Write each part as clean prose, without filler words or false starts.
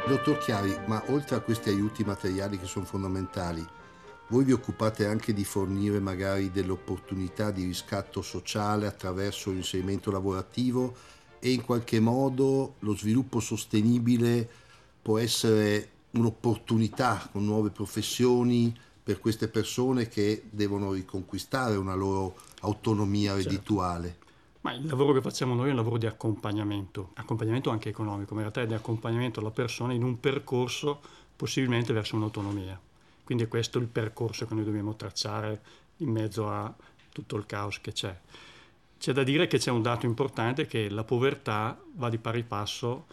Dottor Chiari, ma oltre a questi aiuti materiali che sono fondamentali, voi vi occupate anche di fornire magari delle opportunità di riscatto sociale attraverso l'inserimento lavorativo e in qualche modo lo sviluppo sostenibile può essere un'opportunità con nuove professioni per queste persone che devono riconquistare una loro autonomia Certo. reddituale. Ma il lavoro che facciamo noi è un lavoro di accompagnamento anche economico, ma in realtà è di accompagnamento alla persona in un percorso possibilmente verso un'autonomia. Quindi è questo il percorso che noi dobbiamo tracciare in mezzo a tutto il caos che c'è. C'è da dire che c'è un dato importante, che la povertà va di pari passo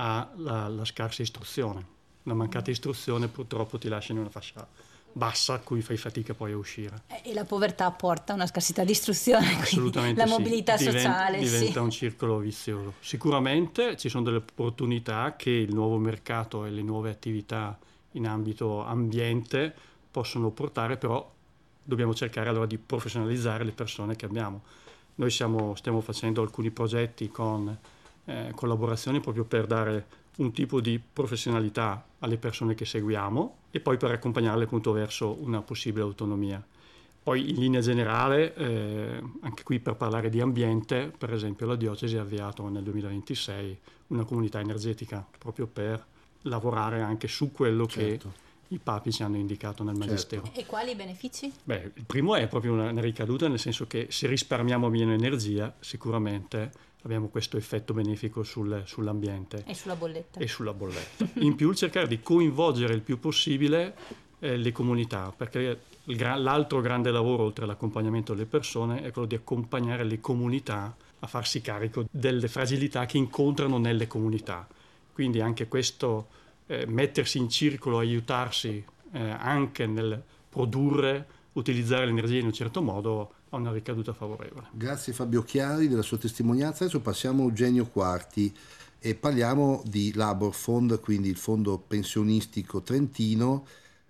alla scarsa istruzione. La mancata istruzione purtroppo ti lascia in una fascia bassa a cui fai fatica poi a uscire. E la povertà porta a una scarsità di istruzione, quindi Assolutamente la sì, mobilità sociale, diventa sì. un circolo vizioso. Sicuramente ci sono delle opportunità che il nuovo mercato e le nuove attività in ambito ambiente possono portare, però dobbiamo cercare allora di professionalizzare le persone che abbiamo. Noi stiamo facendo alcuni progetti con collaborazioni proprio per dare un tipo di professionalità alle persone che seguiamo e poi per accompagnarle appunto verso una possibile autonomia. Poi in linea generale, anche qui per parlare di ambiente, per esempio la diocesi ha avviato nel 2026 una comunità energetica proprio per lavorare anche su quello che Certo, i papi ci hanno indicato nel Magistero. E quali benefici? Beh, il primo è proprio una ricaduta, nel senso che se risparmiamo meno energia, sicuramente abbiamo questo effetto benefico sull'ambiente E sulla bolletta. e sulla bolletta. In più cercare di coinvolgere il più possibile le comunità, perché l'altro grande lavoro, oltre all'accompagnamento delle persone, è quello di accompagnare le comunità a farsi carico delle fragilità che incontrano nelle comunità. Quindi anche questo mettersi in circolo, aiutarsi anche nel produrre, utilizzare l'energia in un certo modo ha una ricaduta favorevole. grazie Fabio Chiari della sua testimonianza. Adesso passiamo a Eugenio Quarti e parliamo di Labor Fund, quindi il fondo pensionistico trentino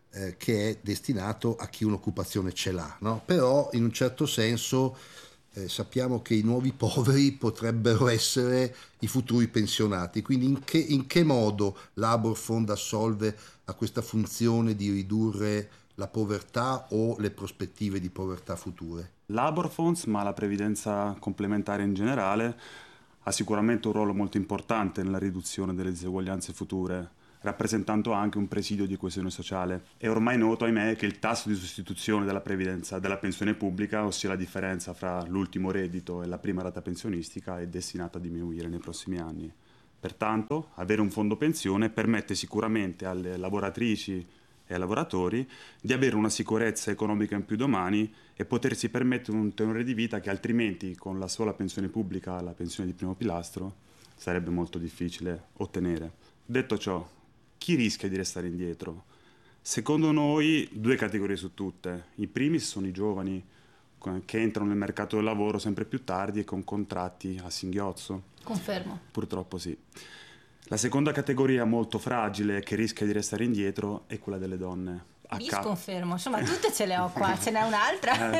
che è destinato a chi un'occupazione ce l'ha, no? Però in un certo senso sappiamo che i nuovi poveri potrebbero essere i futuri pensionati, quindi in che modo Labor Fund assolve a questa funzione di ridurre la povertà o le prospettive di povertà future? Labor Funds, ma la previdenza complementare in generale, ha sicuramente un ruolo molto importante nella riduzione delle diseguaglianze future, rappresentando anche un presidio di coesione sociale. È ormai noto, ahimè, che il tasso di sostituzione della previdenza della pensione pubblica, ossia la differenza fra l'ultimo reddito e la prima rata pensionistica, è destinata a diminuire nei prossimi anni. Pertanto, avere un fondo pensione permette sicuramente alle lavoratrici e ai lavoratori di avere una sicurezza economica in più domani e potersi permettere un tenore di vita che altrimenti con la sola pensione pubblica, la pensione di primo pilastro, sarebbe molto difficile ottenere. Detto ciò, chi rischia di restare indietro? Secondo noi due categorie su tutte. I primi sono i giovani che entrano nel mercato del lavoro sempre più tardi e con contratti a singhiozzo. Confermo. Purtroppo sì. La seconda categoria molto fragile che rischia di restare indietro è quella delle donne. Sconfermo, insomma tutte ce le ho qua, ce n'è un'altra.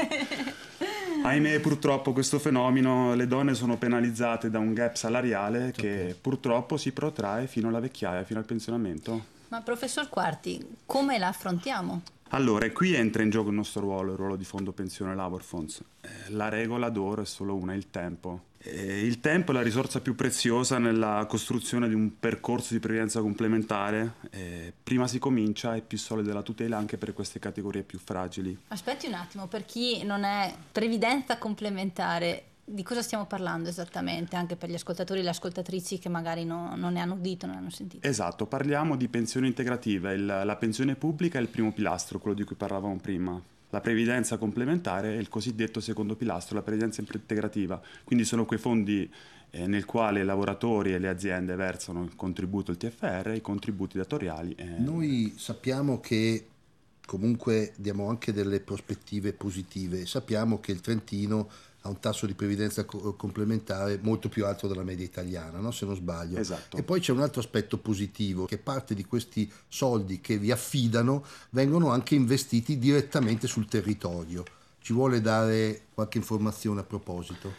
Ahimè, purtroppo questo fenomeno, le donne sono penalizzate da un gap salariale che purtroppo si protrae fino alla vecchiaia, fino al pensionamento. Ma professor Quarti, come la affrontiamo? Allora, e qui entra in gioco il nostro ruolo, il ruolo di fondo pensione Labor Funds. La regola d'oro è solo una, il tempo. Il tempo è la risorsa più preziosa nella costruzione di un percorso di previdenza complementare. Prima si comincia e più solida la tutela anche per queste categorie più fragili. Aspetti un attimo, per chi non è previdenza complementare, di cosa stiamo parlando esattamente, anche per gli ascoltatori e le ascoltatrici che magari non ne hanno udito, non hanno sentito? Esatto, parliamo di pensione integrativa. La pensione pubblica è il primo pilastro, quello di cui parlavamo prima. La previdenza complementare è il cosiddetto secondo pilastro, la previdenza integrativa. Quindi sono quei fondi nel quale i lavoratori e le aziende versano il contributo, il TFR, i contributi datoriali. Noi sappiamo che comunque diamo anche delle prospettive positive. Sappiamo che il Trentino ha un tasso di previdenza complementare molto più alto della media italiana, no? Se non sbaglio. Esatto. E poi c'è un altro aspetto positivo, che parte di questi soldi che vi affidano vengono anche investiti direttamente sul territorio. Ci vuole dare qualche informazione a proposito?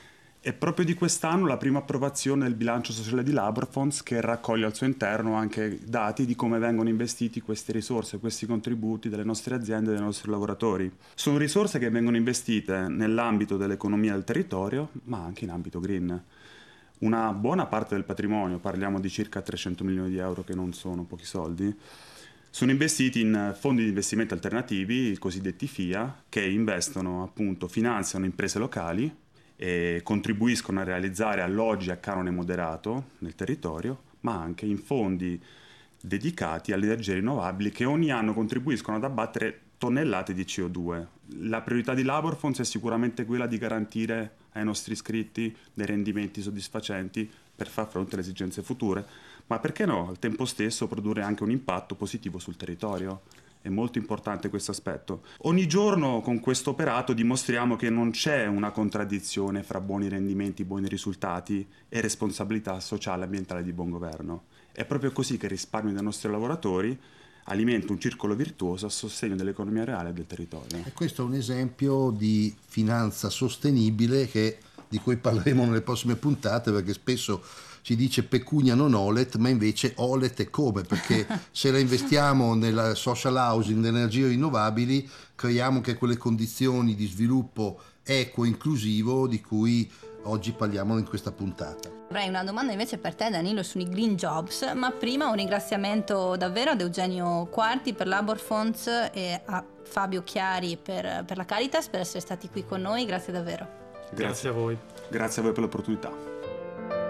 È proprio di quest'anno la prima approvazione del bilancio sociale di Laborfonds, che raccoglie al suo interno anche dati di come vengono investiti queste risorse, questi contributi delle nostre aziende e dei nostri lavoratori. Sono risorse che vengono investite nell'ambito dell'economia del territorio, ma anche in ambito green. Una buona parte del patrimonio, parliamo di circa 300 milioni di euro, che non sono pochi soldi, sono investiti in fondi di investimento alternativi, i cosiddetti FIA, che investono, appunto, finanziano imprese locali e contribuiscono a realizzare alloggi a canone moderato nel territorio, ma anche in fondi dedicati alle energie rinnovabili che ogni anno contribuiscono ad abbattere tonnellate di CO2. La priorità di Laborfonds è sicuramente quella di garantire ai nostri iscritti dei rendimenti soddisfacenti per far fronte alle esigenze future, ma perché no, al tempo stesso produrre anche un impatto positivo sul territorio. È molto importante questo aspetto. Ogni giorno con questo operato dimostriamo che non c'è una contraddizione fra buoni rendimenti, buoni risultati e responsabilità sociale e ambientale di buon governo. È proprio così che il risparmio dei nostri lavoratori alimenta un circolo virtuoso a sostegno dell'economia reale e del territorio. E questo è un esempio di finanza sostenibile di cui parleremo nelle prossime puntate, perché spesso si dice pecunia non olet, ma invece olet e come, perché se la investiamo nella social housing, nelle energie rinnovabili, creiamo anche quelle condizioni di sviluppo equo e inclusivo di cui oggi parliamo in questa puntata. Avrei una domanda invece per te, Danilo, sui green jobs, ma prima un ringraziamento davvero ad Eugenio Quarti per Laborfonds e a Fabio Chiari per la Caritas, per essere stati qui con noi. Grazie davvero. Grazie a voi. Grazie a voi per l'opportunità.